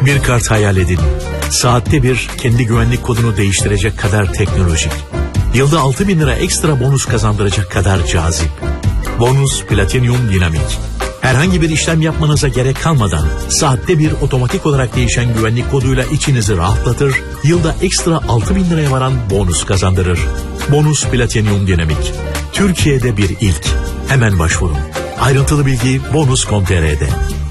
Bir kart hayal edin. Saatte bir kendi güvenlik kodunu değiştirecek kadar teknolojik. Yılda 6.000 lira ekstra bonus kazandıracak kadar cazip. Bonus Platinum Dinamik. Herhangi bir işlem yapmanıza gerek kalmadan saatte bir otomatik olarak değişen güvenlik koduyla içinizi rahatlatır, yılda ekstra 6.000 liraya varan bonus kazandırır. Bonus Platinum Dinamik. Türkiye'de bir ilk. Hemen başvurun. Ayrıntılı bilgi bonus.com.tr'de.